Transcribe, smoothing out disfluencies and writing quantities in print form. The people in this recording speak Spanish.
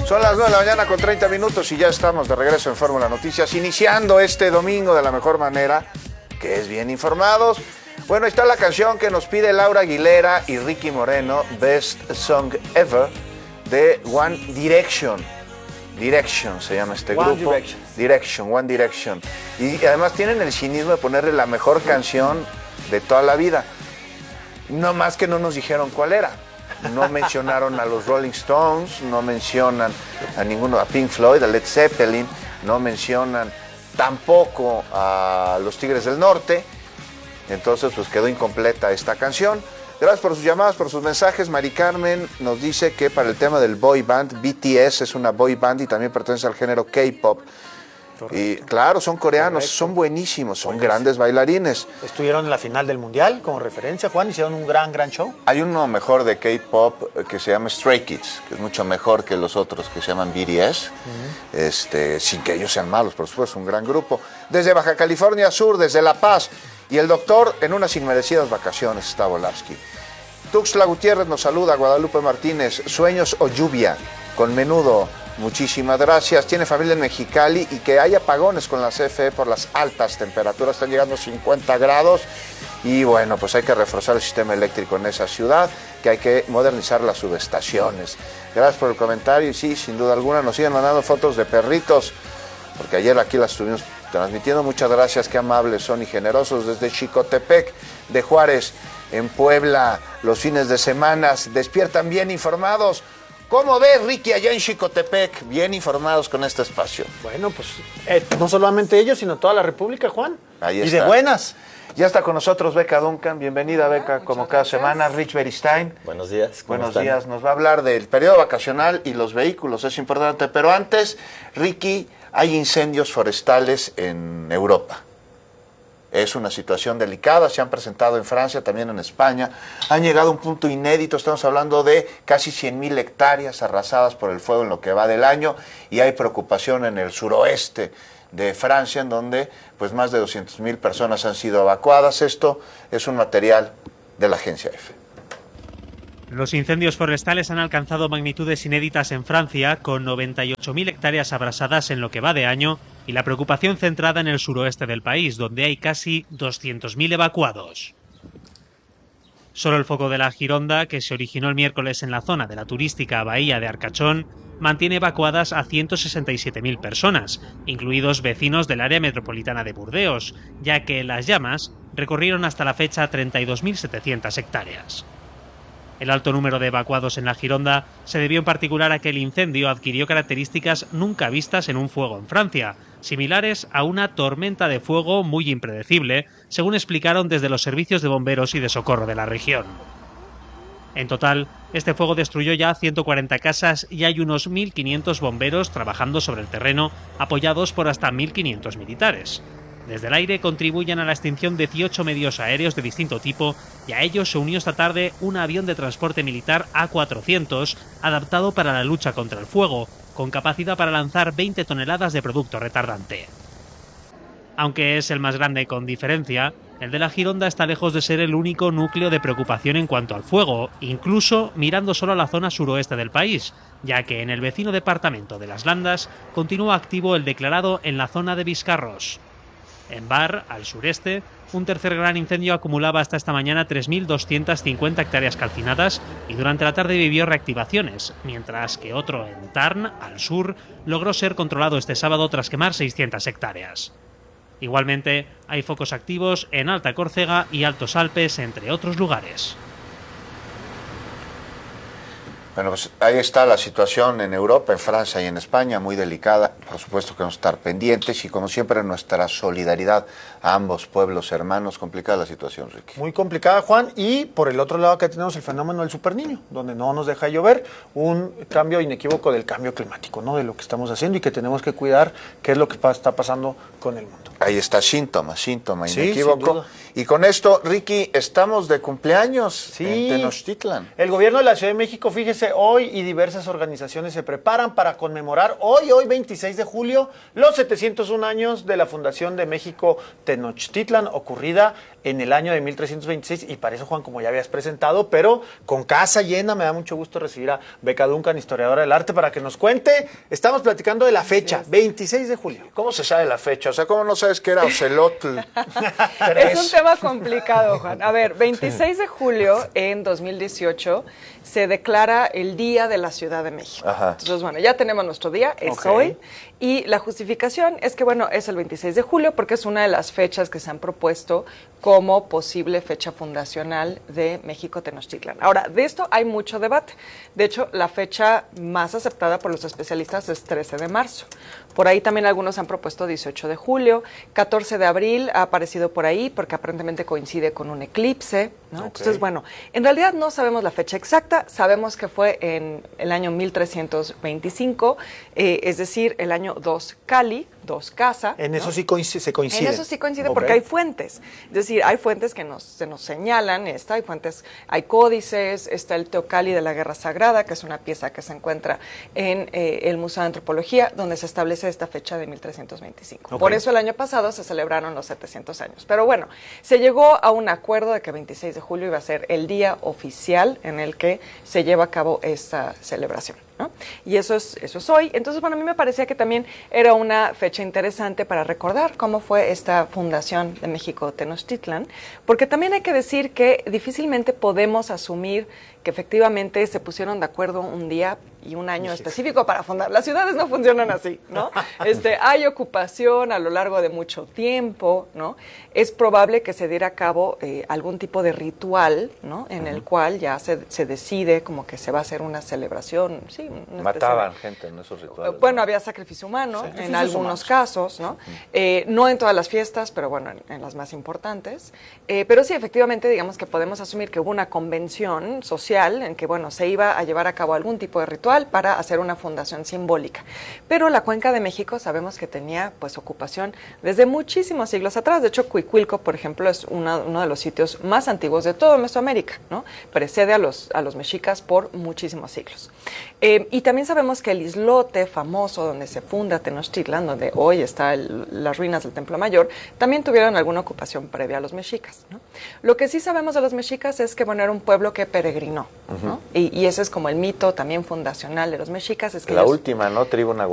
Son las 9 de la mañana con 30 minutos y ya estamos de regreso en Fórmula Noticias, iniciando este domingo de la mejor manera, que es bien informados. Bueno, ahí está la canción que nos pide Laura Aguilera y Ricky Moreno, Best Song Ever, de One Direction. Direction se llama este grupo. One Direction. Y además tienen el cinismo de ponerle la mejor canción de toda la vida. No más que no nos dijeron cuál era. No mencionaron a los Rolling Stones, no mencionan a Pink Floyd, a Led Zeppelin, no mencionan tampoco a los Tigres del Norte. Entonces pues quedó incompleta esta canción. Gracias por sus llamadas, por sus mensajes. Mari Carmen nos dice que para el tema del boy band, BTS es una boy band y también pertenece al género K-pop. Y claro, son coreanos, correcto. Son buenísimos, son grandes bailarines. Estuvieron en la final del Mundial como referencia, Juan, hicieron un gran show. Hay uno mejor de K-pop que se llama Stray Kids, que es mucho mejor que los otros que se llaman BTS, sin que ellos sean malos, por supuesto, un gran grupo. Desde Baja California Sur, desde La Paz, y el doctor en unas inmerecidas vacaciones, está Volavsky. Tuxtla Gutiérrez nos saluda, Guadalupe Martínez, Sueños o Lluvia, con Menudo. Muchísimas gracias. Tiene familia en Mexicali y que hay apagones con la CFE por las altas temperaturas. Están llegando a 50 grados y bueno, pues hay que reforzar el sistema eléctrico en esa ciudad, que hay que modernizar las subestaciones. Gracias por el comentario y sí, sin duda alguna nos siguen mandando fotos de perritos, porque ayer aquí las estuvimos transmitiendo. Muchas gracias, qué amables son y generosos. Desde Xicotepec de Juárez, en Puebla, los fines de semana despiertan bien informados. ¿Cómo ves, Ricky, allá en Xicotepec? Bien informados con este espacio. Bueno, pues no solamente ellos, sino toda la República, Juan. Ahí está. Y de buenas. Ya está con nosotros Beca Duncan. Bienvenida, Beca, como cada semana. Rich Beristain. Buenos días. Buenos días. Nos va a hablar del periodo vacacional y los vehículos, es importante. Pero antes, Ricky, hay incendios forestales en Europa. Es una situación delicada, se han presentado en Francia, también en España. Han llegado a un punto inédito, estamos hablando de casi 100,000 hectáreas arrasadas por el fuego en lo que va del año, y hay preocupación en el suroeste de Francia, en donde pues más de 200,000 personas han sido evacuadas. Esto es un material de la agencia EFE. Los incendios forestales han alcanzado magnitudes inéditas en Francia, con 98,000 hectáreas abrasadas en lo que va de año, y la preocupación centrada en el suroeste del país, donde hay casi 200,000 evacuados. Solo el foco de la Gironda, que se originó el miércoles en la zona de la turística bahía de Arcachón, mantiene evacuadas a 167,000 personas, incluidos vecinos del área metropolitana de Burdeos, ya que las llamas recorrieron hasta la fecha 32,700 hectáreas. El alto número de evacuados en la Gironda se debió en particular a que el incendio adquirió características nunca vistas en un fuego en Francia, similares a una tormenta de fuego muy impredecible, según explicaron desde los servicios de bomberos y de socorro de la región. En total, este fuego destruyó ya 140 casas y hay unos 1.500 bomberos trabajando sobre el terreno, apoyados por hasta 1.500 militares. Desde el aire contribuyen a la extinción 18 medios aéreos de distinto tipo, y a ellos se unió esta tarde un avión de transporte militar A400 adaptado para la lucha contra el fuego, con capacidad para lanzar 20 toneladas de producto retardante. Aunque es el más grande con diferencia, el de la Gironda está lejos de ser el único núcleo de preocupación en cuanto al fuego, incluso mirando solo a la zona suroeste del país, ya que en el vecino departamento de Las Landas continúa activo el declarado en la zona de Biscarrosse. En Bar, al sureste, un tercer gran incendio acumulaba hasta esta mañana 3.250 hectáreas calcinadas y durante la tarde vivió reactivaciones, mientras que otro en Tarn, al sur, logró ser controlado este sábado tras quemar 600 hectáreas. Igualmente, hay focos activos en Alta Córcega y Altos Alpes, entre otros lugares. Bueno, pues ahí está la situación en Europa, en Francia y en España, muy delicada. Por supuesto que vamos a estar pendientes y, como siempre, nuestra solidaridad a ambos pueblos hermanos. Complicada la situación, Ricky. Muy complicada, Juan. Y por el otro lado acá tenemos el fenómeno del superniño, donde no nos deja llover. Un cambio inequívoco del cambio climático, ¿no? De lo que estamos haciendo y que tenemos que cuidar qué es lo que está pasando con el mundo. Ahí está, síntoma Sí, inequívoco. Y con esto, Ricky, estamos de cumpleaños en Tenochtitlan. El gobierno de la Ciudad de México, fíjese, hoy y diversas organizaciones se preparan para conmemorar hoy 26 de julio, los 701 años de la fundación de México Tenochtitlan, ocurrida en el año de 1326. Y para eso, Juan, como ya habías presentado, pero con casa llena, me da mucho gusto recibir a Beca Duncan, historiadora del arte, para que nos cuente. Estamos platicando de la fecha, 26 de julio. ¿Cómo se sabe la fecha? O sea, ¿cómo no sabes que era Ocelotl? Es un tema complicado, Juan. A ver, 26 de julio en 2018 se declara el Día de la Ciudad de México. Ajá. Entonces, bueno, ya tenemos nuestro día, es hoy. Y la justificación es que, bueno, es el 26 de julio porque es una de las fechas que se han propuesto como posible fecha fundacional de México Tenochtitlan. Ahora, de esto hay mucho debate. De hecho, la fecha más aceptada por los especialistas es 13 de marzo. Por ahí también algunos han propuesto 18 de julio, 14 de abril ha aparecido por ahí porque aparentemente coincide con un eclipse, ¿no? Entonces, bueno, en realidad no sabemos la fecha exacta, sabemos que fue en el año 1325, es decir, el año 2 Cali, 2 Casa. En eso ¿no? sí se coincide. En eso sí coincide porque hay fuentes. Es decir, hay fuentes que se nos señalan, hay fuentes, hay códices, está el Teocalli de la Guerra Sagrada, que es una pieza que se encuentra en el Museo de Antropología, donde se establece esta fecha de 1325. Por eso el año pasado se celebraron los 700 años. Pero bueno, se llegó a un acuerdo de que 26 de julio iba a ser el día oficial en el que se lleva a cabo esta celebración, ¿no? Y eso es hoy. Entonces, bueno, a mí me parecía que también era una fecha interesante para recordar cómo fue esta fundación de México Tenochtitlan, porque también hay que decir que difícilmente podemos asumir que efectivamente se pusieron de acuerdo un día y un año específico para fundar. Las ciudades no funcionan así, ¿no? Hay ocupación a lo largo de mucho tiempo, ¿no? Es probable que se diera a cabo algún tipo de ritual, ¿no? En el cual ya se decide como que se va a hacer una celebración, sí. Mataban gente en esos rituales. Bueno, había sacrificio humano en algunos casos, ¿no? No en todas las fiestas, pero bueno, en las más importantes. Pero sí, efectivamente, digamos que podemos asumir que hubo una convención social en que, bueno, se iba a llevar a cabo algún tipo de ritual para hacer una fundación simbólica. Pero la Cuenca de México sabemos que tenía, pues, ocupación desde muchísimos siglos atrás. De hecho, Cuicuilco, por ejemplo, es uno de los sitios más antiguos de toda Mesoamérica, ¿no? Precede a los mexicas por muchísimos siglos. Y también sabemos que el islote famoso donde se funda Tenochtitlan, donde hoy están las ruinas del Templo Mayor, también tuvieron alguna ocupación previa a los mexicas, ¿no? Lo que sí sabemos de los mexicas es que, bueno, era un pueblo que peregrinó, ¿no? Y ese es como el mito también fundacional de los mexicas. Es que la última, ¿no? Tribu